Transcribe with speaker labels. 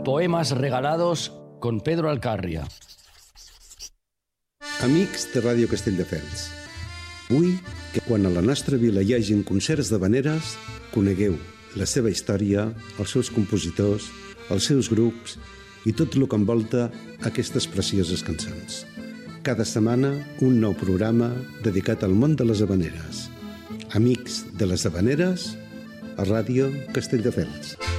Speaker 1: Poemas regalados con Pedro Alcarria.
Speaker 2: Amics de Ràdio Castelldefels, vull que quan a la nostra vila hi hagi concerts d'havaneres, conegueu la seva història, els seus compositors, els seus grups i tot el que envolta aquestes precioses cançons. Cada setmana, un nou programa dedicat al món de les havaneres. Amics de les havaneres, a Ràdio Castelldefels.